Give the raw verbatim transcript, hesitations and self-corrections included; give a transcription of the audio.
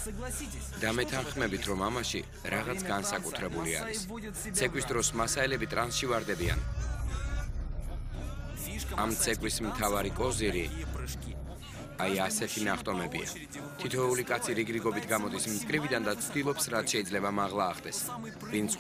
და მეთანხმებით, რომ ამაში რაღაც განსაკუთრებული არის. ცეკვის დროს მასაელები ტრანსში ვარდებიან. ამ ცეკვის მთავარი კოზირი აი ასეთი ნახტომებია. თითოეული კაცი რიგრიგობით გამოდის მტკრივიდან და ცდილობს, რაც შეიძლება მაღლა ახდეს. ვინც